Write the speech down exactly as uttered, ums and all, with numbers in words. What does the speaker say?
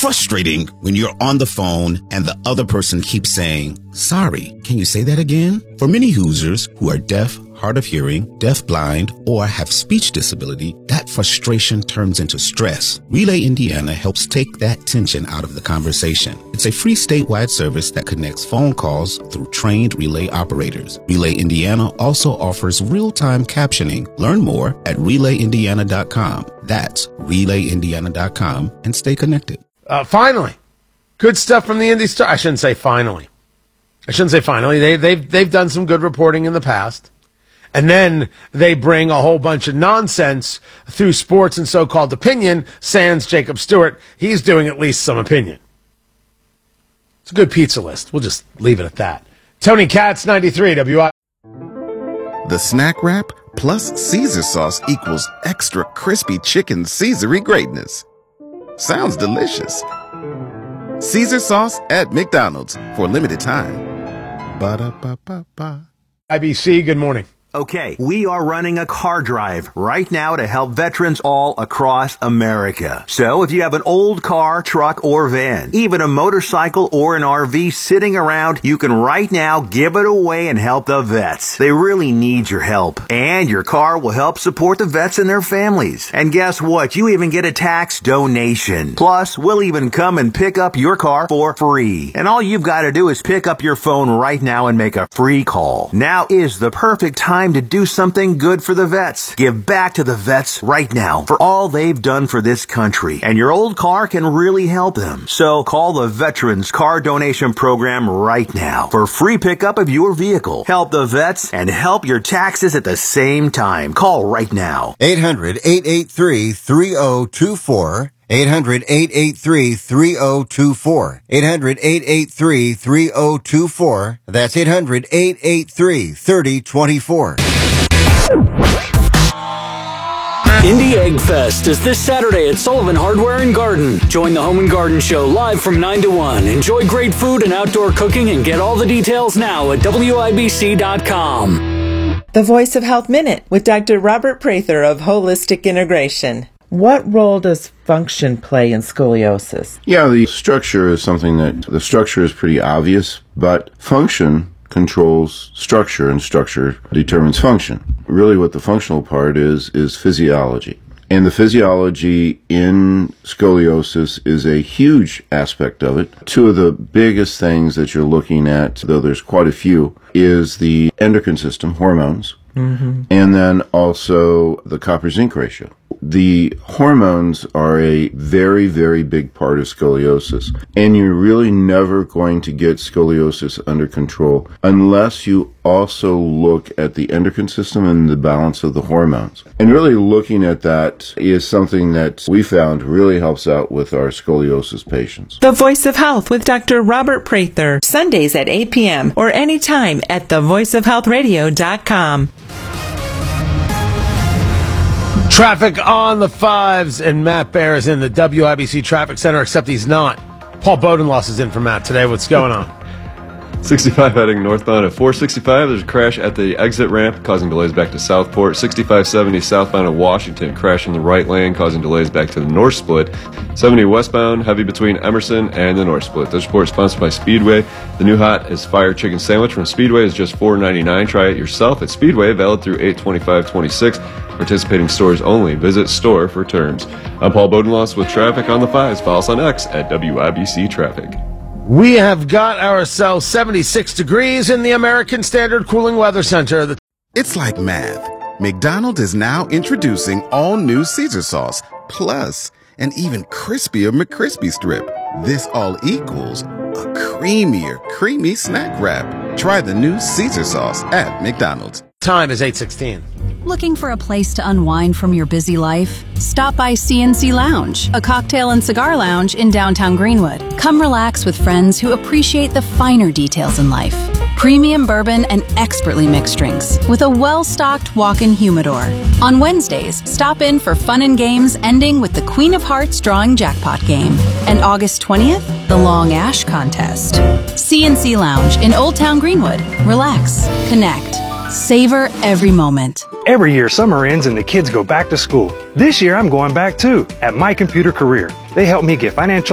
frustrating when you're on the phone and the other person keeps saying, "Sorry, can you say that again?" For many Hoosiers who are deaf, hard of hearing, deaf-blind, or have speech disability, that frustration turns into stress. Relay Indiana helps take that tension out of the conversation. It's a free statewide service that connects phone calls through trained relay operators. Relay Indiana also offers real-time captioning. Learn more at relay indiana dot com. That's relay indiana dot com, and stay connected. Uh, finally, good stuff from the Indy Star. I shouldn't say finally. I shouldn't say finally. They, they've, they've done some good reporting in the past. And then they bring a whole bunch of nonsense through sports and so-called opinion. Sans Jacob Stewart, he's doing at least some opinion. It's a good pizza list. We'll just leave it at that. Tony Katz, ninety-three W I. The snack wrap plus Caesar sauce equals extra crispy chicken Caesary greatness. Sounds delicious. Caesar sauce at McDonald's for a limited time. Ba-da-ba-ba-ba. I B C, good morning. Okay, we are running a car drive right now to help veterans all across America. So if you have an old car, truck, or van, even a motorcycle or an R V sitting around, you can right now give it away and help the vets. They really need your help. And your car will help support the vets and their families. And guess what? You even get a tax donation. Plus, we'll even come and pick up your car for free. And all you've got to do is pick up your phone right now and make a free call. Now is the perfect time to do something good for the vets. Give back to the vets right now for all they've done for this country. And your old car can really help them. So call the Veterans Car Donation Program right now for free pickup of your vehicle. Help the vets and help your taxes at the same time. Call right now. eight hundred, eight eight three, three oh two four. eight hundred, eight eight three, three oh two four. eight hundred, eight eight three, three oh two four. That's eight hundred, eight eight three, three oh two four. Indy Egg Fest is this Saturday at Sullivan Hardware and Garden. Join the Home and Garden Show live from nine to one. Enjoy great food and outdoor cooking and get all the details now at W I B C dot com. The Voice of Health Minute with Doctor Robert Prather of Holistic Integration. What role does function play in scoliosis? Yeah, the structure is something that, the structure is pretty obvious, but function controls structure and structure determines function. Really what the functional part is, is physiology. And the physiology in scoliosis is a huge aspect of it. Two of the biggest things that you're looking at, though there's quite a few, is the endocrine system, hormones, mm-hmm. and then also the copper-zinc ratio. The hormones are a very, very big part of scoliosis, and you're really never going to get scoliosis under control unless you also look at the endocrine system and the balance of the hormones. And really looking at that is something that we found really helps out with our scoliosis patients. The Voice of Health with Doctor Robert Prather, Sundays at eight p.m. or anytime at the voice of health radio dot com. Traffic on the fives, and Matt Bear is in the W I B C Traffic Center, except he's not. Paul Bodenloss is in for Matt today. What's going on? sixty-five heading northbound at four sixty-five. There's a crash at the exit ramp, causing delays back to Southport. sixty-five seventy southbound at Washington, crash in the right lane, causing delays back to the North Split. seventy westbound, heavy between Emerson and the North Split. This report is sponsored by Speedway. The new hot is Fire Chicken Sandwich from Speedway is just four ninety-nine. Try it yourself at Speedway, valid through eight twenty-five twenty-six. Participating stores only. Visit store for terms. I'm Paul Bodenloss with traffic on the fives. Follow us on X at W I B C Traffic. We have got ourselves seventy-six degrees in the American Standard Cooling Weather Center. It's like math. McDonald's is now introducing all new Caesar sauce, plus an even crispier McCrispy strip. This all equals a creamier, creamy snack wrap. Try the new Caesar sauce at McDonald's. Time is eight sixteen. Looking for a place to unwind from your busy life? Stop by C N C Lounge, a cocktail and cigar lounge in downtown Greenwood. Come relax with friends who appreciate the finer details in life. Premium bourbon and expertly mixed drinks with a well-stocked walk-in humidor. On Wednesdays, stop in for fun and games ending with the Queen of Hearts drawing jackpot game. And August twentieth, the Long Ash Contest. C N C Lounge in Old Town Greenwood. Relax, connect, savor every moment. Every year, summer ends and the kids go back to school. This year, I'm going back too, at My Computer Career. They help me get financial